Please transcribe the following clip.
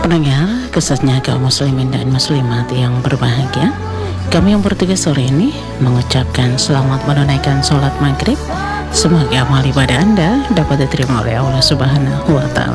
Pendengar, khususnya kaum muslimin dan muslimat yang berbahagia, kami yang bertugas sore ini mengucapkan selamat menunaikan sholat maghrib. Semoga amal ibadah Anda dapat diterima oleh Allah Subhanahu wa Ta'ala.